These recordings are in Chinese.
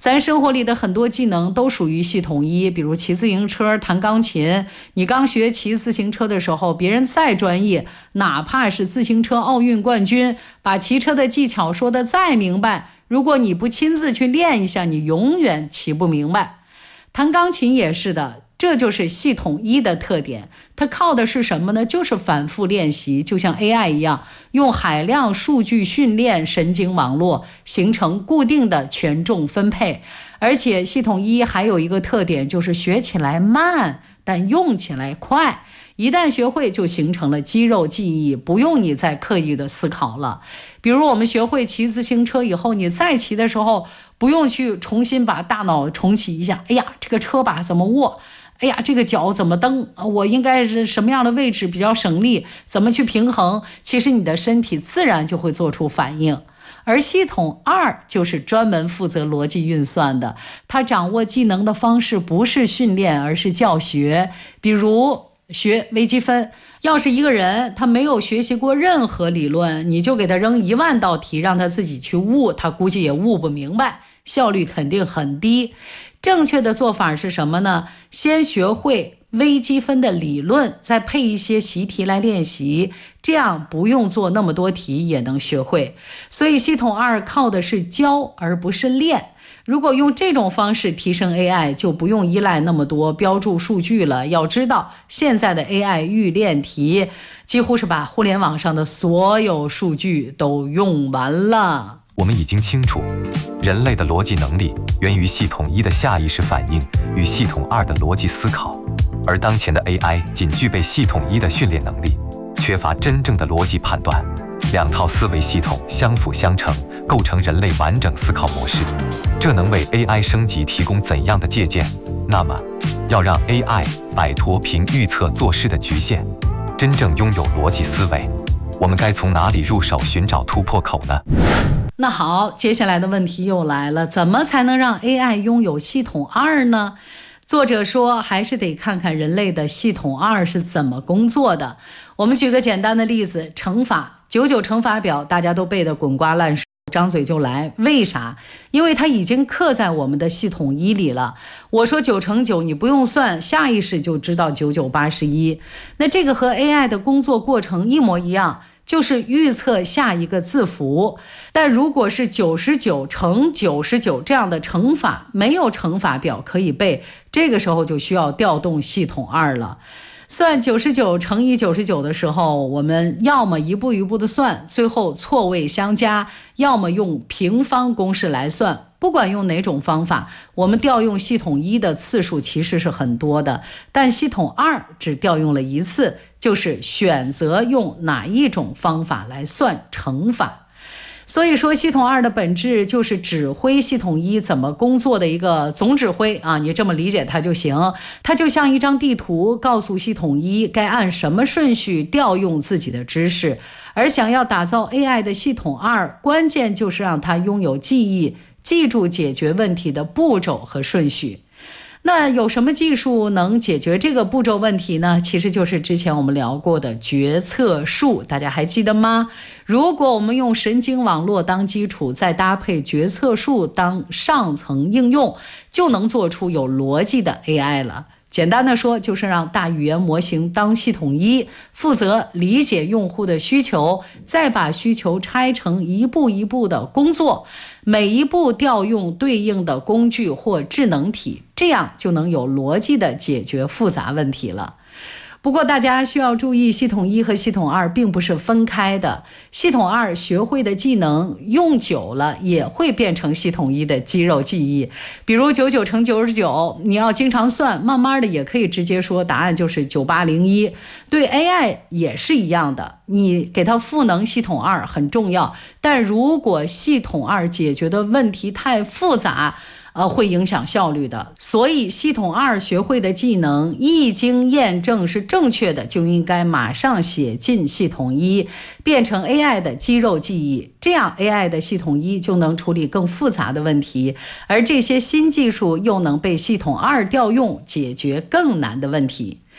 咱生活里的很多技能都属于系统一，比如骑自行车、弹钢琴。你刚学骑自行车的时候，别人再专业，哪怕是自行车奥运冠军，把骑车的技巧说得再明白，如果你不亲自去练一下，你永远骑不明白。弹钢琴也是的，这就是系统一的特点。它靠的是什么呢？就是反复练习，就像 AI 一样，用海量数据训练神经网络，形成固定的权重分配。而且系统一还有一个特点，就是学起来慢，但用起来快。一旦学会，就形成了肌肉记忆，不用你再刻意的思考了。比如我们学会骑自行车以后，你再骑的时候，不用去重新把大脑重启一下，哎呀，这个车把怎么握，哎呀，这个脚怎么蹬，我应该是什么样的位置比较省力，怎么去平衡，其实你的身体自然就会做出反应。而系统二就是专门负责逻辑运算的，它掌握技能的方式不是训练，而是教学。比如学微积分，要是一个人他没有学习过任何理论，你就给他扔10000道题让他自己去悟，他估计也悟不明白，效率肯定很低。正确的做法是什么呢？先学会微积分的理论，再配一些习题来练习，这样不用做那么多题也能学会。所以系统二靠的是教而不是练。如果用这种方式提升 AI， 就不用依赖那么多标注数据了。要知道，现在的 AI 预练题几乎是把互联网上的所有数据都用完了。 我们已经清楚，人类的逻辑能力源于系统一的下意识反应与系统二的逻辑思考，而当前的 AI 仅具备系统一的训练能力，缺乏真正的逻辑判断。两套思维系统相辅相成，构成人类完整思考模式。这能为 AI 升级提供怎样的借鉴？那么，要让 AI 摆脱凭预测做事的局限，真正拥有逻辑思维，我们该从哪里入手寻找突破口呢？ 那好，接下来的问题又来了，怎么才能让 AI 拥有系统二呢？作者说，还是得看看人类的系统二是怎么工作的。我们举个简单的例子，乘法，99乘法表大家都背得滚瓜烂熟，张嘴就来。为啥？因为它已经刻在我们的系统一里了。我说9乘9，你不用算，下意识就知道9981。那这个和 AI 的工作过程一模一样，就是预测下一个字符。但如果是99乘99这样的乘法，没有乘法表可以背，这个时候就需要调动系统二了。算99乘以99的时候，我们要么一步一步的算，最后错位相加，要么用平方公式来算。不管用哪种方法，我们调用系统一的次数其实是很多的，但系统二只调用了一次，就是选择用哪一种方法来算乘法。所以说系统二的本质就是指挥系统一怎么工作的一个总指挥啊，你这么理解它就行。它就像一张地图，告诉系统一该按什么顺序调用自己的知识。而想要打造 AI 的系统二，关键就是让它拥有记忆，记住解决问题的步骤和顺序。那有什么技术能解决这个步骤问题呢？其实就是之前我们聊过的决策树，大家还记得吗？如果我们用神经网络当基础，再搭配决策树当上层应用，就能做出有逻辑的 AI 了。简单的说，就是让大语言模型当系统一，负责理解用户的需求，再把需求拆成一步一步的工作，每一步调用对应的工具或智能体，这样就能有逻辑的解决复杂问题了。不过大家需要注意，系统一和系统二并不是分开的。系统二学会的技能用久了也会变成系统一的肌肉记忆。比如99乘99，你要经常算，慢慢的也可以直接说答案就是9801。对 AI 也是一样的，你给它赋能系统二很重要，但如果系统二解决的问题太复杂，会影响效率的。所以系统二学会的技能一经验证是正确的，就应该马上写进系统一，变成 AI 的肌肉记忆，这样 AI 的系统一就能处理更复杂的问题，而这些新技术又能被系统二调用，解决更难的问题。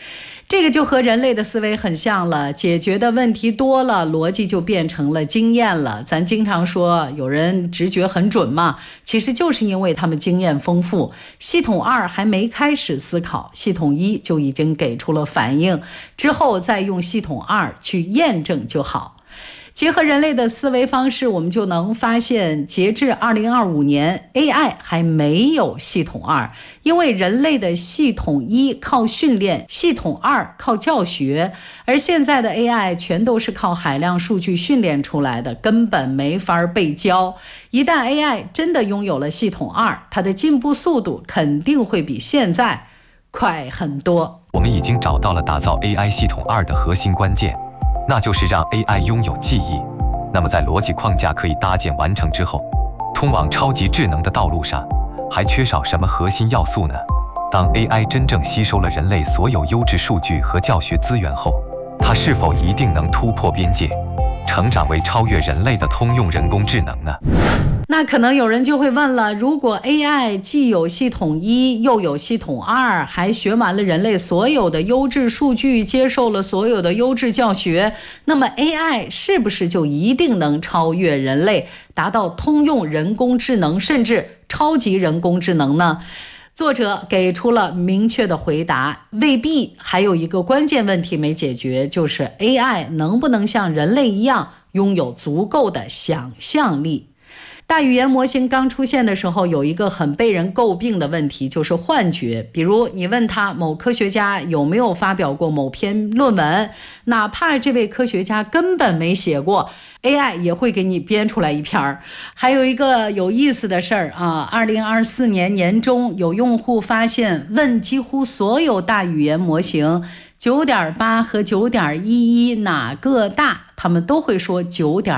这个就和人类的思维很像了，解决的问题多了，逻辑就变成了经验了。咱经常说有人直觉很准嘛，其实就是因为他们经验丰富。系统2还没开始思考，系统1就已经给出了反应，之后再用系统2去验证就好。结合人类的思维方式，我们就能发现，截至2025年 AI 还没有系统2，因为人类的系统1靠训练，系统2靠教学，而现在的 AI 全都是靠海量数据训练出来的，根本没法被教。一旦 AI 真的拥有了系统2，它的进步速度肯定会比现在快很多。 我们已经找到了打造 AI 系统2的核心关键，那就是让 AI 拥有记忆。那么在逻辑框架可以搭建完成之后，通往超级智能的道路上，还缺少什么核心要素呢？当 AI 真正吸收了人类所有优质数据和教学资源后，它是否一定能突破边界，成长为超越人类的通用人工智能呢？ 那可能有人就会问了，如果 AI 既有系统1又有系统2，还学完了人类所有的优质数据，接受了所有的优质教学，那么 AI 是不是就一定能超越人类，达到通用人工智能甚至超级人工智能呢？作者给出了明确的回答，未必。还有一个关键问题没解决，就是 AI 能不能像人类一样拥有足够的想象力。大语言模型刚出现的时候，有一个很被人诟病的问题，就是幻觉。比如你问他某科学家有没有发表过某篇论文，哪怕这位科学家根本没写过， AI 也会给你编出来一篇。还有一个有意思的事儿啊，2024年年中有用户发现，问几乎所有大语言模型 9.8 和 9.11 哪个大，他们都会说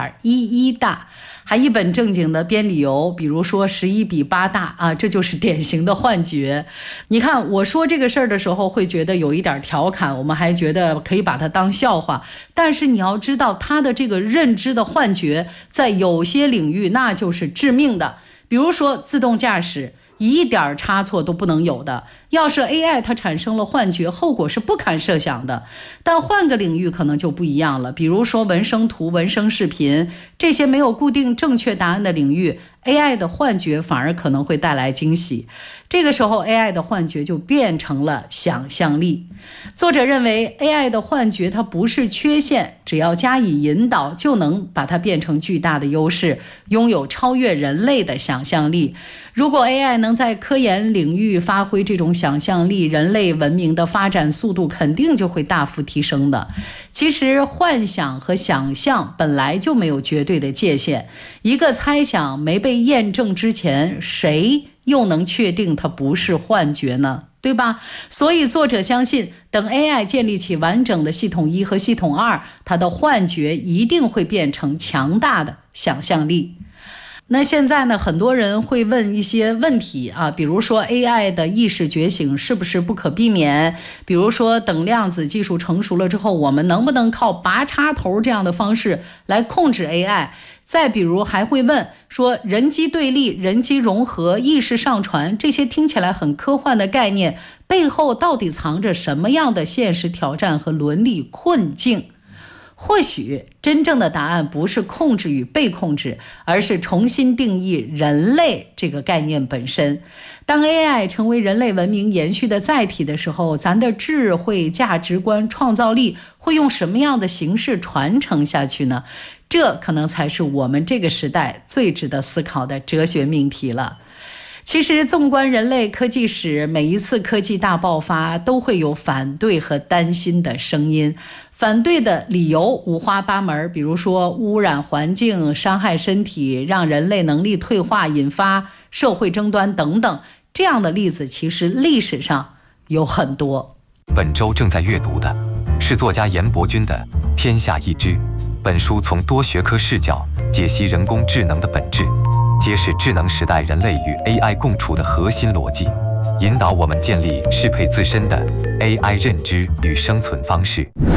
9.11 大，还一本正经的编理由，比如说11比8大啊，这就是典型的幻觉。你看我说这个事儿的时候会觉得有一点调侃，我们还觉得可以把它当笑话，但是你要知道他的这个认知的幻觉在有些领域那就是致命的。比如说自动驾驶，一点差错都不能有的，要是 AI 它产生了幻觉，后果是不堪设想的。但换个领域可能就不一样了，比如说文生图、文生视频，这些没有固定正确答案的领域， AI 的幻觉反而可能会带来惊喜。这个时候 AI 的幻觉就变成了想象力。作者认为 AI 的幻觉它不是缺陷，只要加以引导，就能把它变成巨大的优势，拥有超越人类的想象力。如果 AI 能在科研领域发挥这种想象力，人类文明的发展速度肯定就会大幅提升的。其实幻想和想象本来就没有绝对的界限，一个猜想没被验证之前，谁又能确定它不是幻觉呢？对吧？所以作者相信，等 AI 建立起完整的系统1和系统2，它的幻觉一定会变成强大的想象力。那现在呢，很多人会问一些问题啊，比如说 AI 的意识觉醒是不是不可避免？比如说等量子技术成熟了之后，我们能不能靠拔插头这样的方式来控制 AI？再比如还会问说人机对立、人机融合、意识上传，这些听起来很科幻的概念，背后到底藏着什么样的现实挑战和伦理困境？或许真正的答案不是控制与被控制，而是重新定义人类这个概念本身。当 AI 成为人类文明延续的载体的时候，咱的智慧、价值观、创造力会用什么样的形式传承下去呢？这可能才是我们这个时代最值得思考的哲学命题了。其实纵观人类科技史，每一次科技大爆发都会有反对和担心的声音，反对的理由五花八门，比如说污染环境、伤害身体、让人类能力退化、引发社会争端等等，这样的例子其实历史上有很多。 本周正在阅读的是作家严伯钧的《天下一知》，本书从多学科视角解析人工智能的本质，揭示智能时代人类与 AI 共处的核心逻辑，引导我们建立适配自身的 AI 认知与生存方式。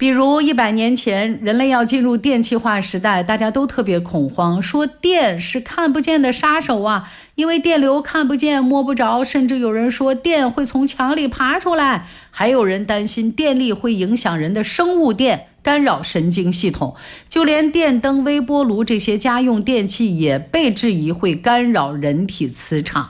比如100年前，人类要进入电气化时代，大家都特别恐慌，说电是看不见的杀手啊，因为电流看不见摸不着，甚至有人说电会从墙里爬出来，还有人担心电力会影响人的生物电，干扰神经系统，就连电灯、微波炉这些家用电器也被质疑会干扰人体磁场。